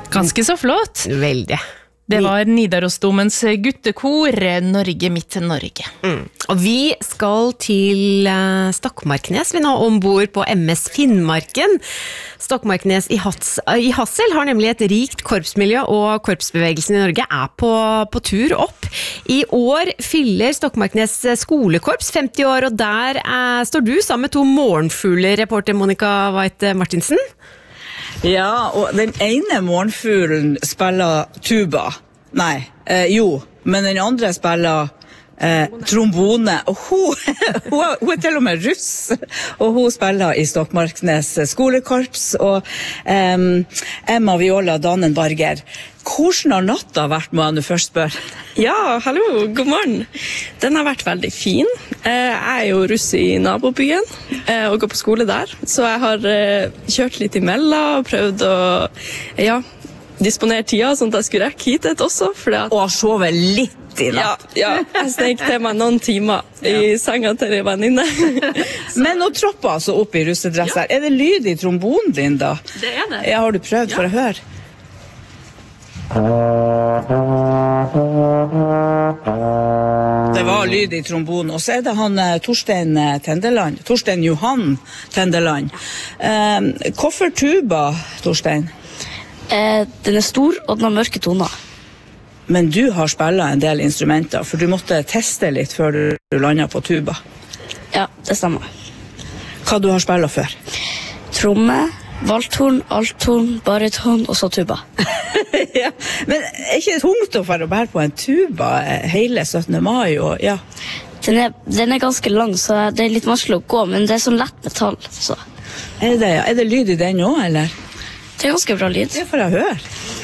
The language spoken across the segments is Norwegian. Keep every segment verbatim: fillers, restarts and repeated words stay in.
Ganske så flott. Veldig. Det var Nidarosdomens guttekor, Norge mitt Norge. Mm. Og vi skal til uh, Stokmarknes, vi nå ombord på M S Finnmarken. Stokmarknes i, Hats, uh, i Hassel har nemlig et rikt korpsmiljø, og korpsbevegelsen i Norge er på, på tur opp. I år fyller Stokmarknes skolekorps femti år, og der uh, står du sammen med to morgenfugler, reporter Monica White Martinsen. Ja, og den ene morgenfuglen spiller tuba. Nei, eh, jo, men den andre spiller eh, trombone. Og hun, hun, er, hun er til og med russ, og hun spiller i Stokmarknes skolekorps. Og eh, Emma Viola Dannenbarger, hvordan har natta vært, må jeg nå først spørre? Ja, hallo, god morgen. Den har vært veldig fin. Jeg er jo russ i nabobyen og går på skole der, så jeg har kjørt litt imellom og prøvd å ja, disponere tida sånn at jeg skulle rekke hit et også. At... Og har sovet litt i natt. Ja, ja, jeg snek til meg noen timer i senga til en venninne. Men nå tropper altså opp i russedress her. Ja. Er det lyd i trombonen din da? Det er det. Ja, har du prøvd for ja. å høre? Det var lyd i trombonen. Og så er det han Torstein Tendeland, Torstein Johan Tendeland. Eh, hvorfor tuba, Torstein? Eh, den er stor, og den har mørke toner. Men du har spillet en del instrumenter, for du måtte teste litt før du landet på tuba. Ja, det stemmer. Hva du har spillet før? Tromme, valthorn, althorn, bariton og så tuba. Ja, men er ikke det tungt å få bære på en tuba hele syttende mai? Og, ja. den, er, den er ganske lang, så det er litt vanskelig å gå, men det er sånn lett metall. Så. Er, det, ja. er det lyd i den også, eller? Det er ganske bra lyd. Det får jeg høre.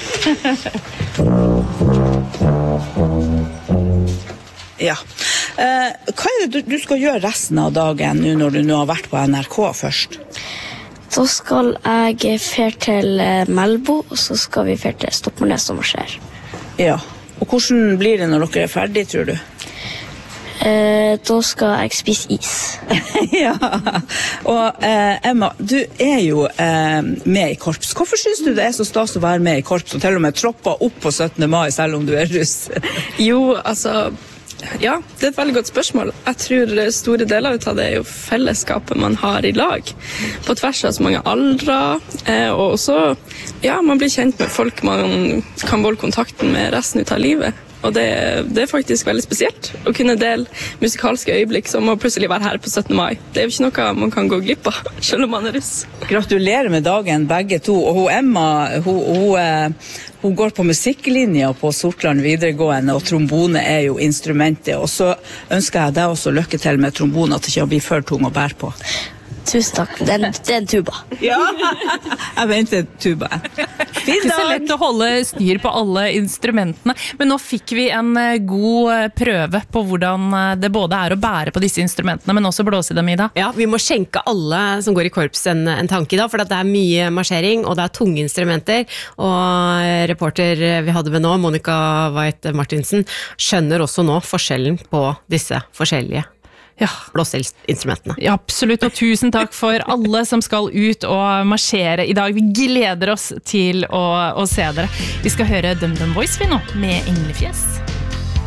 Ja. Eh, hva er det du, du skal gjøre resten av dagen nå når du nå har vært på N R K først? Da skal jeg fer til Melbo, og så skal vi fer til Stokmarknes og marsjere. Ja, og hvordan blir det når dere er ferdig, tror du? Eh, da skal jeg spise is. Ja, og eh, Emma, du er jo eh, med i korps. Hvorfor synes du det er så stas å være med i korps, og til og med troppa opp på syttende mai, selv om du er russ? Jo, altså... Ja, det er et veldig godt spørsmål. Jeg tror store deler av det er jo fellesskapet man har i lag, på tvers av så mange aldre, og også, ja, man blir kjent med folk man kan holde kontakten med resten av livet. Og det, det er faktisk veldig spesielt å kunne dele musikalske øyeblikk som å plutselig være her på syttende mai. Det er jo ikke noe man kan gå glipp av, selv om man er russ. Gratulerer med dagen, begge to. Og hun Emma, hun, hun, hun går på musikklinja på Sortland videregående, og trombone er jo instrumentet. Og så ønsker jeg deg også lykke til med trombone, at det ikke blir for tung å bære på. Tusen takk. Det er, det er en tuba. Ja, jeg venter tuba. Det er ikke så lett å holde styr på alle instrumentene, men nå fikk vi en god prøve på hvordan det både er å bære på disse instrumentene, men også blåse dem i da. Ja, vi må skjenke alle som går i korps en, en tanke i dag, for det er mye marsjering, og det er tunge instrumenter, og reporter vi hadde med nå, Monica White Martinsen, skjønner også nå forskjellen på disse forskjellige Ja. blåseinstrumentene. Ja, absolutt, og tusen takk for alle som skal ut og marsjere i dag. Vi gleder oss til å, å se dere. Vi skal høre Dum Dum Voice vi nå, med Englefjes.